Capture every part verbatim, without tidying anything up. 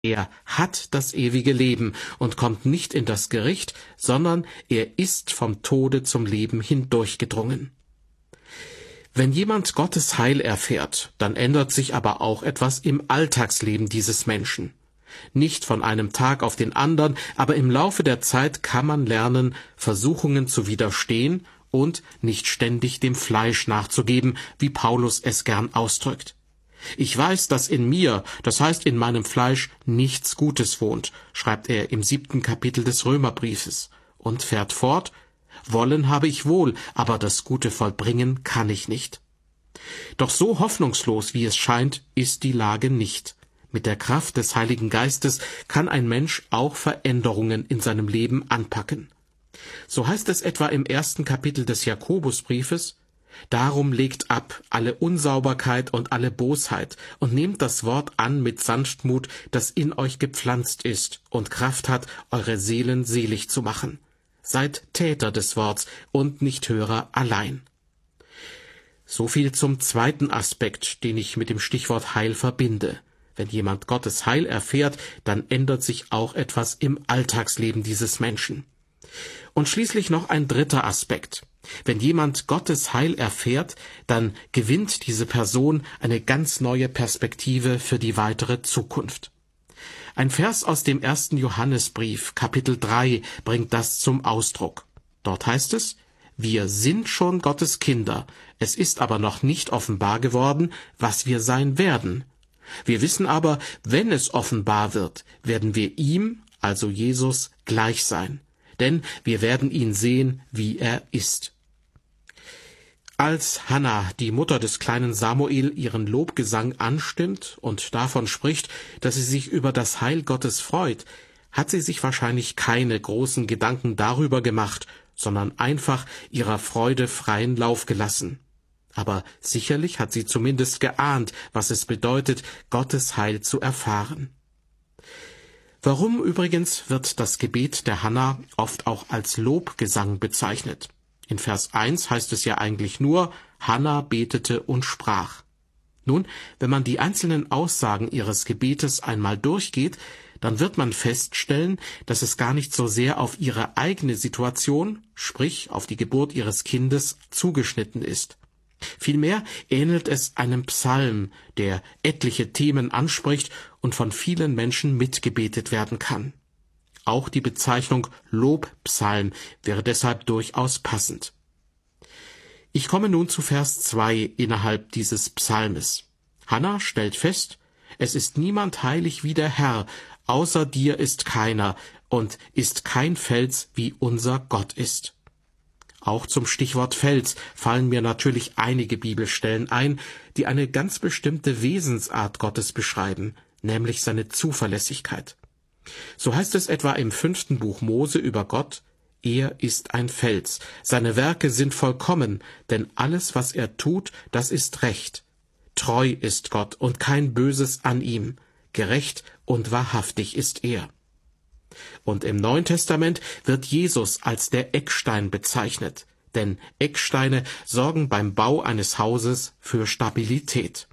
Er hat das ewige Leben und kommt nicht in das Gericht, sondern er ist vom Tode zum Leben hindurchgedrungen. Wenn jemand Gottes Heil erfährt, dann ändert sich aber auch etwas im Alltagsleben dieses Menschen. Nicht von einem Tag auf den anderen, aber im Laufe der Zeit kann man lernen, Versuchungen zu widerstehen und nicht ständig dem Fleisch nachzugeben, wie Paulus es gern ausdrückt. Ich weiß, dass in mir, das heißt in meinem Fleisch, nichts Gutes wohnt, schreibt er im siebten Kapitel des Römerbriefes und fährt fort: Wollen habe ich wohl, aber das Gute vollbringen kann ich nicht. Doch so hoffnungslos, wie es scheint, ist die Lage nicht. Mit der Kraft des Heiligen Geistes kann ein Mensch auch Veränderungen in seinem Leben anpacken. So heißt es etwa im ersten Kapitel des Jakobusbriefes: Darum legt ab alle Unsauberkeit und alle Bosheit und nehmt das Wort an mit Sanftmut, das in euch gepflanzt ist und Kraft hat, eure Seelen selig zu machen. Seid Täter des Worts und nicht Hörer allein. So viel zum zweiten Aspekt, den ich mit dem Stichwort Heil verbinde. Wenn jemand Gottes Heil erfährt, dann ändert sich auch etwas im Alltagsleben dieses Menschen. Und schließlich noch ein dritter Aspekt. Wenn jemand Gottes Heil erfährt, dann gewinnt diese Person eine ganz neue Perspektive für die weitere Zukunft. Ein Vers aus dem ersten Johannesbrief, Kapitel drei, bringt das zum Ausdruck. Dort heißt es: Wir sind schon Gottes Kinder, es ist aber noch nicht offenbar geworden, was wir sein werden. Wir wissen aber, wenn es offenbar wird, werden wir ihm, also Jesus, gleich sein. Denn wir werden ihn sehen, wie er ist. Als Hannah, die Mutter des kleinen Samuel, ihren Lobgesang anstimmt und davon spricht, dass sie sich über das Heil Gottes freut, hat sie sich wahrscheinlich keine großen Gedanken darüber gemacht, sondern einfach ihrer Freude freien Lauf gelassen. Aber sicherlich hat sie zumindest geahnt, was es bedeutet, Gottes Heil zu erfahren. Warum übrigens wird das Gebet der Hannah oft auch als Lobgesang bezeichnet? In Vers eins heißt es ja eigentlich nur: Hannah betete und sprach. Nun, wenn man die einzelnen Aussagen ihres Gebetes einmal durchgeht, dann wird man feststellen, dass es gar nicht so sehr auf ihre eigene Situation, sprich auf die Geburt ihres Kindes, zugeschnitten ist. Vielmehr ähnelt es einem Psalm, der etliche Themen anspricht und von vielen Menschen mitgebetet werden kann. Auch die Bezeichnung Lobpsalm wäre deshalb durchaus passend. Ich komme nun zu Vers zwei innerhalb dieses Psalmes. Hannah stellt fest: Es ist niemand heilig wie der Herr, außer dir ist keiner, und ist kein Fels, wie unser Gott ist. Auch zum Stichwort Fels fallen mir natürlich einige Bibelstellen ein, die eine ganz bestimmte Wesensart Gottes beschreiben, nämlich seine Zuverlässigkeit. So heißt es etwa im fünften Buch Mose über Gott: Er ist ein Fels, seine Werke sind vollkommen, denn alles, was er tut, das ist recht. Treu ist Gott und kein Böses an ihm, gerecht und wahrhaftig ist er. Und im Neuen Testament wird Jesus als der Eckstein bezeichnet, denn Ecksteine sorgen beim Bau eines Hauses für Stabilität.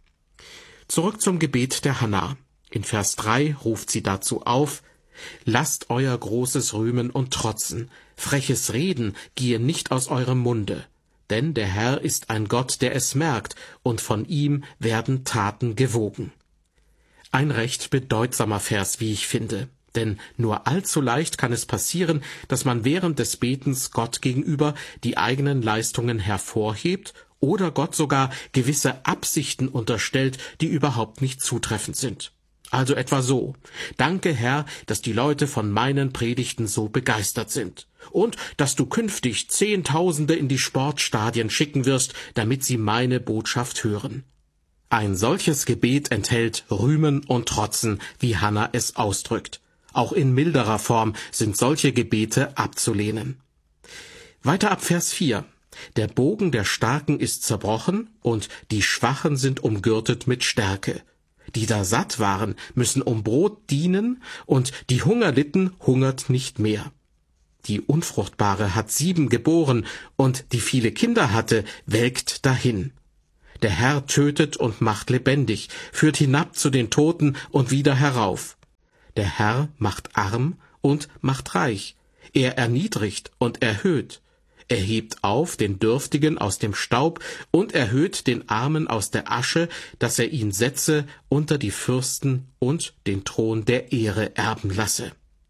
Zurück zum Gebet der Hannah. In Vers drei ruft sie dazu auf: Lasst euer großes Rühmen und Trotzen, freches Reden gehe nicht aus eurem Munde, denn der Herr ist ein Gott, der es merkt, und von ihm werden Taten gewogen. Ein recht bedeutsamer Vers, wie ich finde. Denn nur allzu leicht kann es passieren, dass man während des Betens Gott gegenüber die eigenen Leistungen hervorhebt oder Gott sogar gewisse Absichten unterstellt, die überhaupt nicht zutreffend sind. Also etwa so: Danke, Herr, dass die Leute von meinen Predigten so begeistert sind und dass du künftig Zehntausende in die Sportstadien schicken wirst, damit sie meine Botschaft hören. Ein solches Gebet enthält Rühmen und Trotzen, wie Hannah es ausdrückt. Auch in milderer Form sind solche Gebete abzulehnen. Weiter ab Vers vier. Der Bogen der Starken ist zerbrochen und die Schwachen sind umgürtet mit Stärke. Die da satt waren, müssen um Brot dienen und die Hunger litten, hungert nicht mehr. Die Unfruchtbare hat sieben geboren und die viele Kinder hatte, welkt dahin. Der Herr tötet und macht lebendig, führt hinab zu den Toten und wieder herauf. Der Herr macht arm und macht reich. Er erniedrigt und erhöht. Er hebt auf den Dürftigen aus dem Staub und erhöht den Armen aus der Asche, dass er ihn setze unter die Fürsten und den Thron der Ehre erben lasse.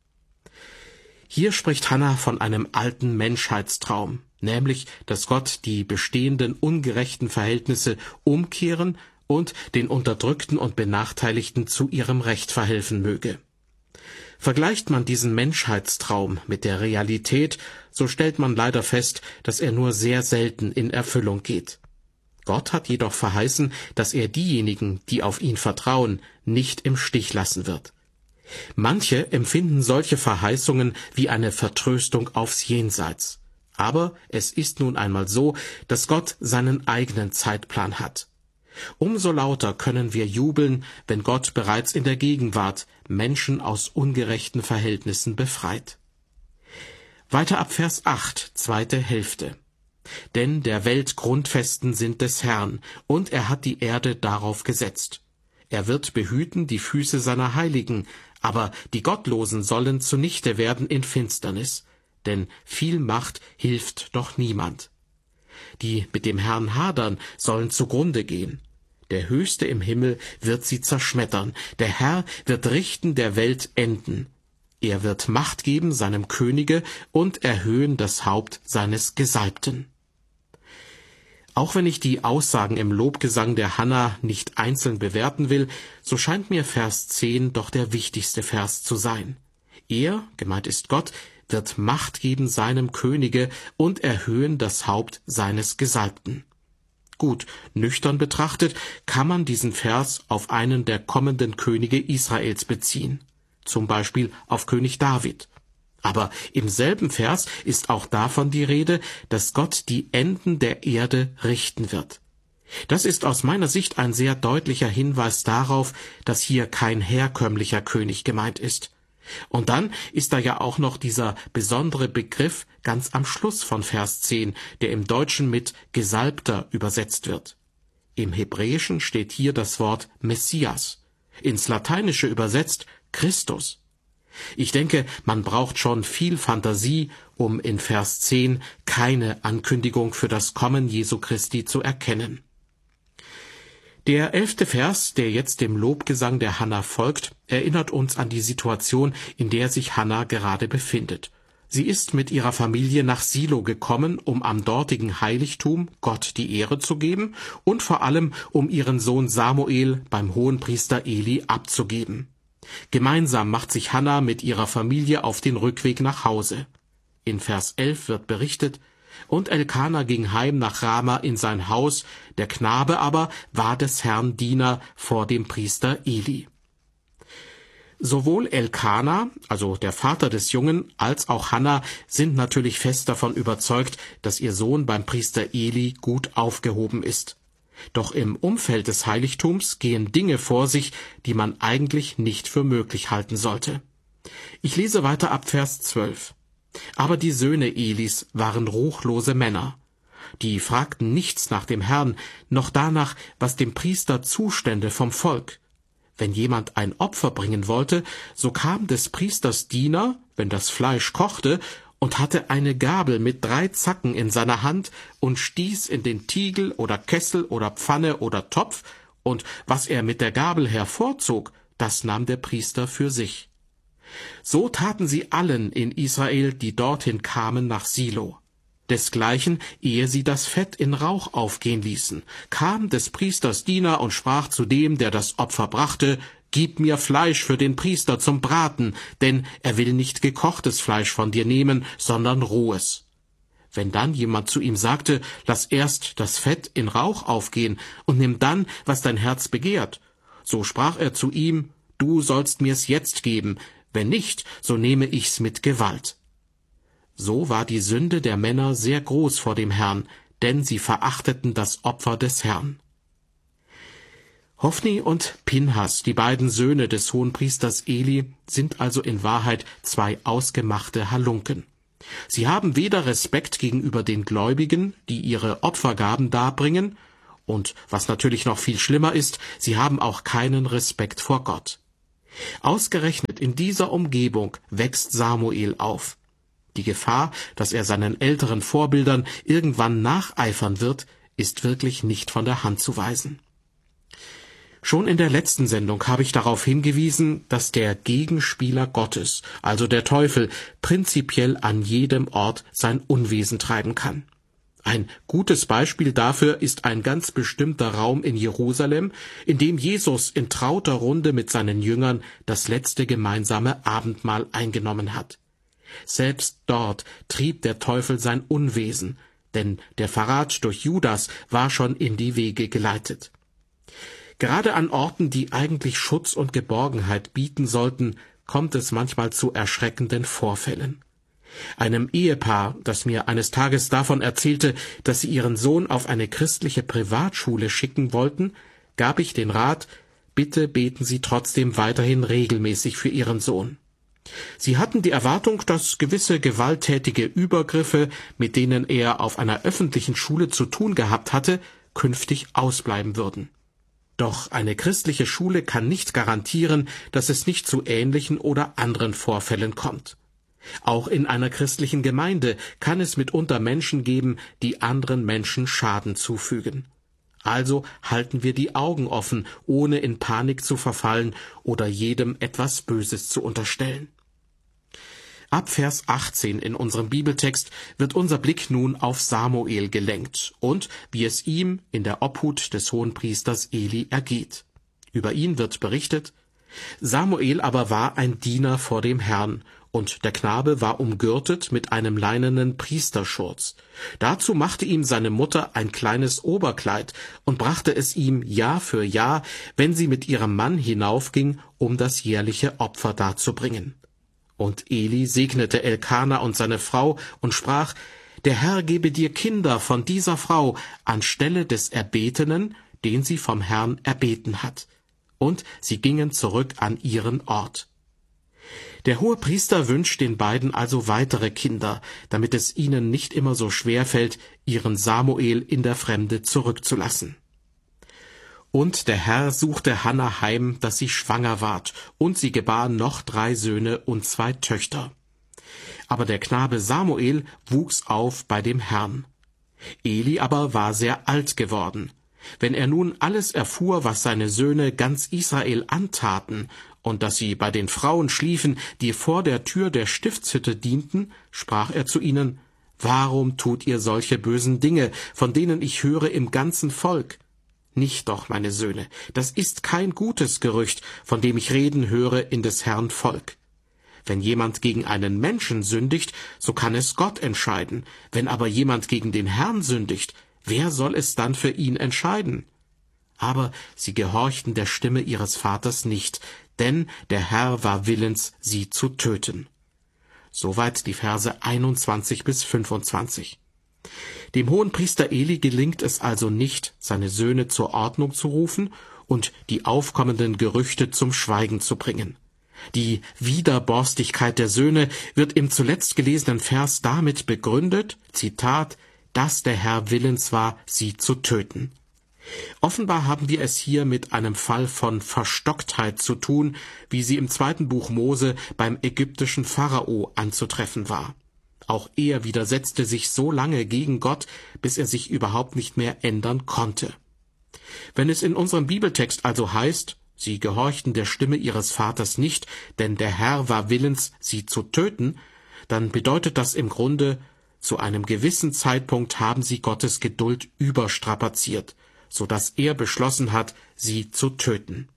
Hier spricht Hannah von einem alten Menschheitstraum, nämlich, dass Gott die bestehenden ungerechten Verhältnisse umkehren und den Unterdrückten und Benachteiligten zu ihrem Recht verhelfen möge. Vergleicht man diesen Menschheitstraum mit der Realität, so stellt man leider fest, dass er nur sehr selten in Erfüllung geht. Gott hat jedoch verheißen, dass er diejenigen, die auf ihn vertrauen, nicht im Stich lassen wird. Manche empfinden solche Verheißungen wie eine Vertröstung aufs Jenseits. Aber es ist nun einmal so, dass Gott seinen eigenen Zeitplan hat. Umso lauter können wir jubeln, wenn Gott bereits in der Gegenwart Menschen aus ungerechten Verhältnissen befreit. Weiter ab Vers acht, zweite Hälfte. Denn der Welt Grundfesten sind des Herrn, und er hat die Erde darauf gesetzt. Er wird behüten die Füße seiner Heiligen, aber die Gottlosen sollen zunichte werden in Finsternis, denn viel Macht hilft doch niemand. Die mit dem Herrn hadern, sollen zugrunde gehen. Der Höchste im Himmel wird sie zerschmettern, der Herr wird richten der Welt Enden. Er wird Macht geben seinem Könige und erhöhen das Haupt seines Gesalbten. Auch wenn ich die Aussagen im Lobgesang der Hannah nicht einzeln bewerten will, so scheint mir Vers zehn doch der wichtigste Vers zu sein. Er, gemeint ist Gott, wird Macht geben seinem Könige und erhöhen das Haupt seines Gesalbten. Gut, nüchtern betrachtet kann man diesen Vers auf einen der kommenden Könige Israels beziehen, zum Beispiel auf König David. Aber im selben Vers ist auch davon die Rede, dass Gott die Enden der Erde richten wird. Das ist aus meiner Sicht ein sehr deutlicher Hinweis darauf, dass hier kein herkömmlicher König gemeint ist. Und dann ist da ja auch noch dieser besondere Begriff ganz am Schluss von Vers zehn, der im Deutschen mit Gesalbter übersetzt wird. Im Hebräischen steht hier das Wort Messias, ins Lateinische übersetzt Christus. Ich denke, man braucht schon viel Fantasie, um in Vers zehn keine Ankündigung für das Kommen Jesu Christi zu erkennen. Der elfte Vers, der jetzt dem Lobgesang der Hannah folgt, erinnert uns an die Situation, in der sich Hannah gerade befindet. Sie ist mit ihrer Familie nach Silo gekommen, um am dortigen Heiligtum Gott die Ehre zu geben und vor allem, um ihren Sohn Samuel beim Hohenpriester Eli abzugeben. Gemeinsam macht sich Hannah mit ihrer Familie auf den Rückweg nach Hause. In Vers elf wird berichtet: Und Elkana ging heim nach Rama in sein Haus, der Knabe aber war des Herrn Diener vor dem Priester Eli. Sowohl Elkana, also der Vater des Jungen, als auch Hannah sind natürlich fest davon überzeugt, dass ihr Sohn beim Priester Eli gut aufgehoben ist. Doch im Umfeld des Heiligtums gehen Dinge vor sich, die man eigentlich nicht für möglich halten sollte. Ich lese weiter ab Vers zwölf. Aber die Söhne Elis waren ruchlose Männer. Die fragten nichts nach dem Herrn, noch danach, was dem Priester zustände vom Volk. Wenn jemand ein Opfer bringen wollte, so kam des Priesters Diener, wenn das Fleisch kochte, und hatte eine Gabel mit drei Zacken in seiner Hand und stieß in den Tiegel oder Kessel oder Pfanne oder Topf, und was er mit der Gabel hervorzog, das nahm der Priester für sich. So taten sie allen in Israel, die dorthin kamen nach Silo. Desgleichen, ehe sie das Fett in Rauch aufgehen ließen, kam des Priesters Diener und sprach zu dem, der das Opfer brachte: Gib mir Fleisch für den Priester zum Braten, denn er will nicht gekochtes Fleisch von dir nehmen, sondern rohes. Wenn dann jemand zu ihm sagte: Lass erst das Fett in Rauch aufgehen und nimm dann, was dein Herz begehrt, so sprach er zu ihm: Du sollst mir's jetzt geben, wenn nicht, so nehme ich's mit Gewalt. So war die Sünde der Männer sehr groß vor dem Herrn, denn sie verachteten das Opfer des Herrn. Hophni und Pinhas, die beiden Söhne des Hohenpriesters Eli, sind also in Wahrheit zwei ausgemachte Halunken. Sie haben weder Respekt gegenüber den Gläubigen, die ihre Opfergaben darbringen, und, was natürlich noch viel schlimmer ist, sie haben auch keinen Respekt vor Gott. Ausgerechnet Ausgerechnet in dieser Umgebung wächst Samuel auf. Die Gefahr, dass er seinen älteren Vorbildern irgendwann nacheifern wird, ist wirklich nicht von der Hand zu weisen. Schon in der letzten Sendung habe ich darauf hingewiesen, dass der Gegenspieler Gottes, also der Teufel, prinzipiell an jedem Ort sein Unwesen treiben kann. Ein gutes Beispiel dafür ist ein ganz bestimmter Raum in Jerusalem, in dem Jesus in trauter Runde mit seinen Jüngern das letzte gemeinsame Abendmahl eingenommen hat. Selbst dort trieb der Teufel sein Unwesen, denn der Verrat durch Judas war schon in die Wege geleitet. Gerade an Orten, die eigentlich Schutz und Geborgenheit bieten sollten, kommt es manchmal zu erschreckenden Vorfällen. Einem Ehepaar, das mir eines Tages davon erzählte, dass sie ihren Sohn auf eine christliche Privatschule schicken wollten, gab ich den Rat, bitte beten Sie trotzdem weiterhin regelmäßig für Ihren Sohn. Sie hatten die Erwartung, dass gewisse gewalttätige Übergriffe, mit denen er auf einer öffentlichen Schule zu tun gehabt hatte, künftig ausbleiben würden. Doch eine christliche Schule kann nicht garantieren, dass es nicht zu ähnlichen oder anderen Vorfällen kommt. Auch in einer christlichen Gemeinde kann es mitunter Menschen geben, die anderen Menschen Schaden zufügen. Also halten wir die Augen offen, ohne in Panik zu verfallen oder jedem etwas Böses zu unterstellen. Ab Vers achtzehn in unserem Bibeltext wird unser Blick nun auf Samuel gelenkt und wie es ihm in der Obhut des Hohenpriesters Eli ergeht. Über ihn wird berichtet: Samuel aber war ein Diener vor dem Herrn, und der Knabe war umgürtet mit einem leinenen Priesterschurz. Dazu machte ihm seine Mutter ein kleines Oberkleid und brachte es ihm Jahr für Jahr, wenn sie mit ihrem Mann hinaufging, um das jährliche Opfer darzubringen. Und Eli segnete Elkana und seine Frau und sprach: Der Herr gebe dir Kinder von dieser Frau anstelle des Erbetenen, den sie vom Herrn erbeten hat. Und sie gingen zurück an ihren Ort. Der Hohepriester wünscht den beiden also weitere Kinder, damit es ihnen nicht immer so schwer fällt, ihren Samuel in der Fremde zurückzulassen. Und der Herr suchte Hannah heim, dass sie schwanger ward, und sie gebar noch drei Söhne und zwei Töchter. Aber der Knabe Samuel wuchs auf bei dem Herrn. Eli aber war sehr alt geworden. Wenn er nun alles erfuhr, was seine Söhne ganz Israel antaten, und dass sie bei den Frauen schliefen, die vor der Tür der Stiftshütte dienten, sprach er zu ihnen: Warum tut ihr solche bösen Dinge, von denen ich höre im ganzen Volk? Nicht doch, meine Söhne, das ist kein gutes Gerücht, von dem ich reden höre in des Herrn Volk. Wenn jemand gegen einen Menschen sündigt, so kann es Gott entscheiden. Wenn aber jemand gegen den Herrn sündigt, wer soll es dann für ihn entscheiden? Aber sie gehorchten der Stimme ihres Vaters nicht, denn der Herr war willens, sie zu töten. Soweit die Verse einundzwanzig bis fünfundzwanzig. Dem Hohenpriester Eli gelingt es also nicht, seine Söhne zur Ordnung zu rufen und die aufkommenden Gerüchte zum Schweigen zu bringen. Die Widerborstigkeit der Söhne wird im zuletzt gelesenen Vers damit begründet, Zitat, dass der Herr willens war, sie zu töten. Offenbar haben wir es hier mit einem Fall von Verstocktheit zu tun, wie sie im zweiten Buch Mose beim ägyptischen Pharao anzutreffen war. Auch er widersetzte sich so lange gegen Gott, bis er sich überhaupt nicht mehr ändern konnte. Wenn es in unserem Bibeltext also heißt, sie gehorchten der Stimme ihres Vaters nicht, denn der Herr war willens, sie zu töten, dann bedeutet das im Grunde, zu einem gewissen Zeitpunkt haben sie Gottes Geduld überstrapaziert, so dass er beschlossen hat, sie zu töten.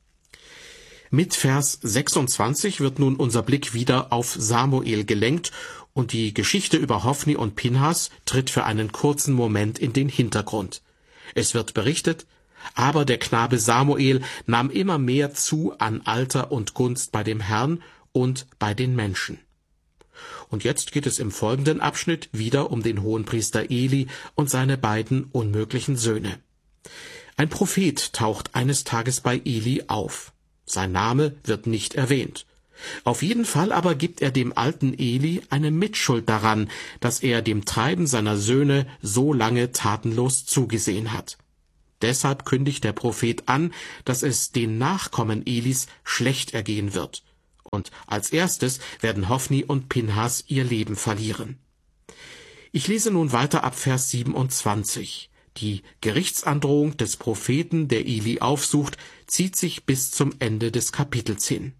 Mit Vers sechsundzwanzig wird nun unser Blick wieder auf Samuel gelenkt und die Geschichte über Hofni und Pinhas tritt für einen kurzen Moment in den Hintergrund. Es wird berichtet: Aber der Knabe Samuel nahm immer mehr zu an Alter und Gunst bei dem Herrn und bei den Menschen. Und jetzt geht es im folgenden Abschnitt wieder um den Hohenpriester Eli und seine beiden unmöglichen Söhne. Ein Prophet taucht eines Tages bei Eli auf. Sein Name wird nicht erwähnt. Auf jeden Fall aber gibt er dem alten Eli eine Mitschuld daran, dass er dem Treiben seiner Söhne so lange tatenlos zugesehen hat. Deshalb kündigt der Prophet an, dass es den Nachkommen Elis schlecht ergehen wird. Und als erstes werden Hofni und Pinhas ihr Leben verlieren. Ich lese nun weiter ab Vers siebenundzwanzig. Die Gerichtsandrohung des Propheten, der Eli aufsucht, zieht sich bis zum Ende des Kapitels hin.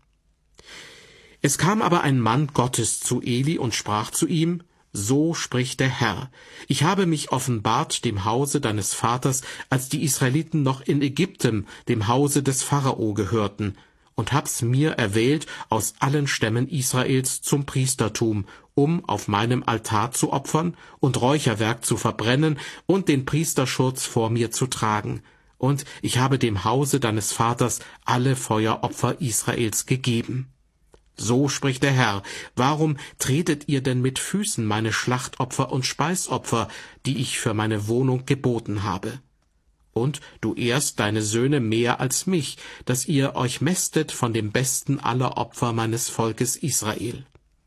Es kam aber ein Mann Gottes zu Eli und sprach zu ihm: So spricht der Herr: Ich habe mich offenbart dem Hause deines Vaters, als die Israeliten noch in Ägypten, dem Hause des Pharao, gehörten, und hab's mir erwählt aus allen Stämmen Israels zum Priestertum, um auf meinem Altar zu opfern und Räucherwerk zu verbrennen und den Priesterschurz vor mir zu tragen. Und ich habe dem Hause deines Vaters alle Feueropfer Israels gegeben. So spricht der Herr: Warum tretet ihr denn mit Füßen meine Schlachtopfer und Speisopfer, die ich für meine Wohnung geboten habe? Und du ehrst deine Söhne mehr als mich, dass ihr euch mästet von dem besten aller Opfer meines Volkes Israel.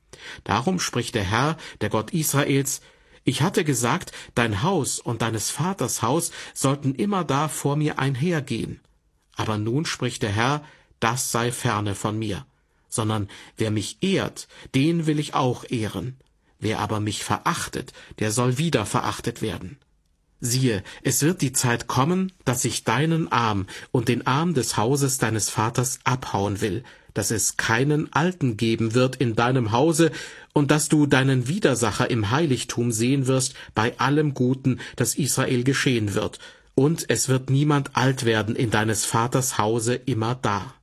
Darum spricht der Herr, der Gott Israels: Ich hatte gesagt, dein Haus und deines Vaters Haus sollten immerdar vor mir einhergehen. Aber nun spricht der Herr: Das sei ferne von mir. Sondern wer mich ehrt, den will ich auch ehren. Wer aber mich verachtet, der soll wieder verachtet werden. Siehe, es wird die Zeit kommen, dass ich deinen Arm und den Arm des Hauses deines Vaters abhauen will, dass es keinen Alten geben wird in deinem Hause, und dass du deinen Widersacher im Heiligtum sehen wirst bei allem Guten, das Israel geschehen wird, und es wird niemand alt werden in deines Vaters Hause immerdar.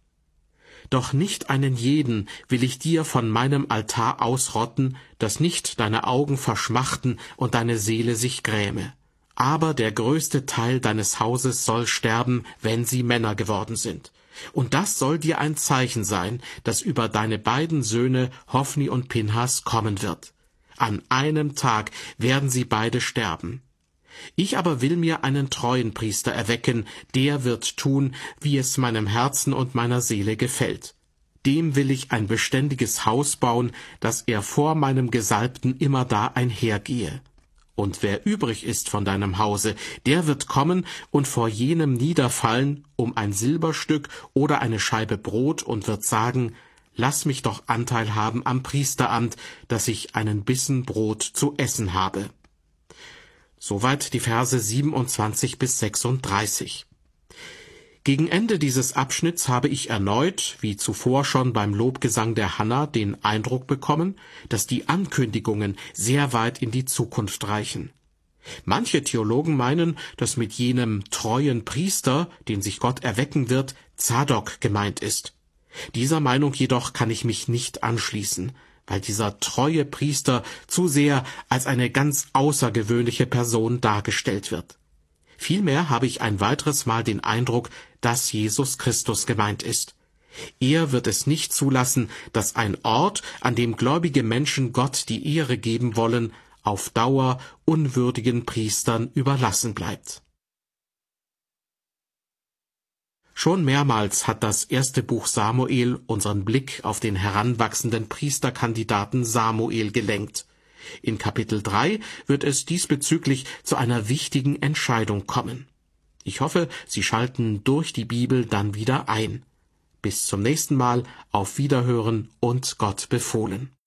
Doch nicht einen jeden will ich dir von meinem Altar ausrotten, dass nicht deine Augen verschmachten und deine Seele sich gräme. Aber der größte Teil deines Hauses soll sterben, wenn sie Männer geworden sind. Und das soll dir ein Zeichen sein, das über deine beiden Söhne Hofni und Pinhas kommen wird. An einem Tag werden sie beide sterben. Ich aber will mir einen treuen Priester erwecken, der wird tun, wie es meinem Herzen und meiner Seele gefällt. Dem will ich ein beständiges Haus bauen, dass er vor meinem Gesalbten immerdar einhergehe. Und wer übrig ist von deinem Hause, der wird kommen und vor jenem niederfallen um ein Silberstück oder eine Scheibe Brot und wird sagen: Lass mich doch Anteil haben am Priesteramt, dass ich einen Bissen Brot zu essen habe. Soweit die Verse siebenundzwanzig bis sechsunddreißig. Gegen Ende dieses Abschnitts habe ich erneut, wie zuvor schon beim Lobgesang der Hanna, den Eindruck bekommen, dass die Ankündigungen sehr weit in die Zukunft reichen. Manche Theologen meinen, dass mit jenem treuen Priester, den sich Gott erwecken wird, Zadok gemeint ist. Dieser Meinung jedoch kann ich mich nicht anschließen, weil dieser treue Priester zu sehr als eine ganz außergewöhnliche Person dargestellt wird. Vielmehr habe ich ein weiteres Mal den Eindruck, dass Jesus Christus gemeint ist. Er wird es nicht zulassen, dass ein Ort, an dem gläubige Menschen Gott die Ehre geben wollen, auf Dauer unwürdigen Priestern überlassen bleibt. Schon mehrmals hat das erste Buch Samuel unseren Blick auf den heranwachsenden Priesterkandidaten Samuel gelenkt. In Kapitel drei wird es diesbezüglich zu einer wichtigen Entscheidung kommen. Ich hoffe, Sie schalten durch die Bibel dann wieder ein. Bis zum nächsten Mal, auf Wiederhören und Gott befohlen.